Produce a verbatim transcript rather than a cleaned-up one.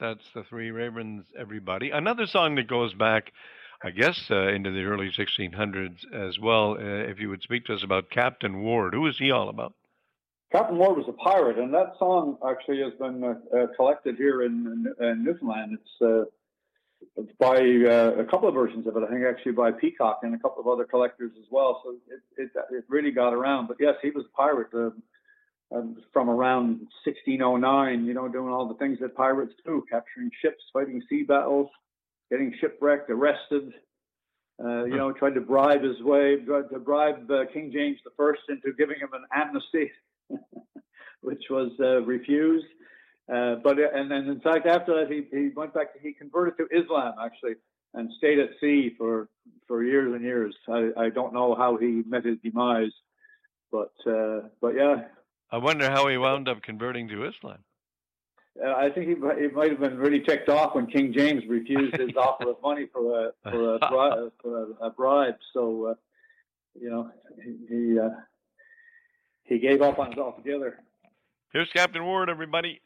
That's the Three Ravens, everybody. Another song that goes back, I guess, uh, into the early sixteen hundreds as well. Uh, if you would speak to us about Captain Ward, who is he all about? Captain Ward was a pirate, and that song actually has been uh, uh, collected here in, in, in Newfoundland. It's, uh, it's by uh, a couple of versions of it, I think, actually by Peacock and a couple of other collectors as well. So it, it, it really got around. But yes, he was a pirate. Uh, Um, from around sixteen oh nine, you know, doing all the things that pirates do, capturing ships, fighting sea battles, getting shipwrecked, arrested, uh, you know, tried to bribe his way, tried to bribe uh, King James the First into giving him an amnesty, which was uh, refused. Uh, but and then, in fact, after that, he, he went back, he converted to Islam, actually, and stayed at sea for, for years and years. I, I don't know how he met his demise, but, uh, but yeah. I wonder how he wound up converting to Islam. Uh, I think he, he might have been really ticked off when King James refused his offer of money for a for a, bri- for a, a bribe. So, uh, you know, he he, uh, he gave up on it altogether. Here's Captain Ward, everybody.